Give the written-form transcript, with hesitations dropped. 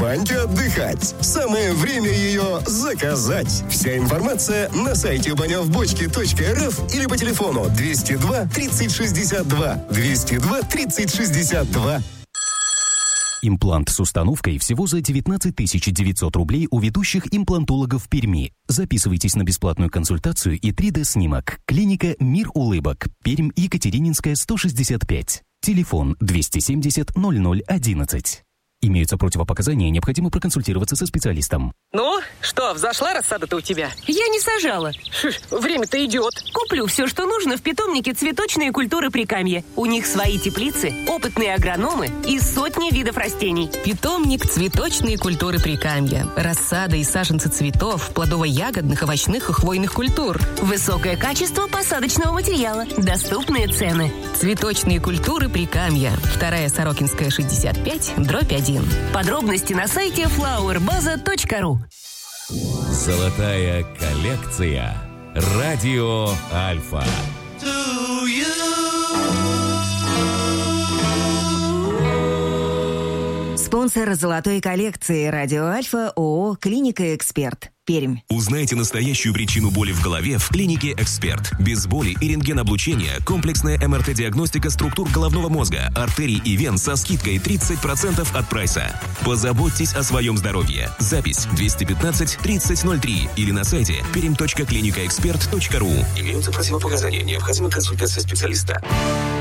баньке отдыхать. Самое время ее заказать. Вся информация на сайте банявбочке.рф или по телефону 202 30 62. 202 30 62. Имплант с установкой всего за 19 900 рублей у ведущих имплантологов Перми. Записывайтесь на бесплатную консультацию и 3D-снимок. Клиника «Мир улыбок». Пермь, Екатерининская, 165. Телефон 270 0011. Имеются противопоказания, необходимо проконсультироваться со специалистом. Ну, что, взошла рассада-то у тебя? Я не сажала. Время-то идет. Куплю все, что нужно в питомнике «Цветочные культуры Прикамья». У них свои теплицы, опытные агрономы и сотни видов растений. Питомник «Цветочные культуры Прикамья». Рассада и саженцы цветов, плодово-ягодных, овощных и хвойных культур. Высокое качество посадочного материала. Доступные цены. «Цветочные культуры Прикамья». 2-я Сорокинская, 65/1. Подробности на сайте flowerbaza.ru. Золотая коллекция. Радио Альфа. Спонсор золотой коллекции «Радио Альфа» ООО «Клиника Эксперт». Пермь. Узнайте настоящую причину боли в голове в клинике «Эксперт». Без боли и рентгеноблучения комплексная МРТ-диагностика структур головного мозга, артерий и вен со скидкой 30% от прайса. Позаботьтесь о своем здоровье. Запись 215-3003 или на сайте perm.clinicaexpert.ru. Имеются противопоказания. Необходима консультация специалиста.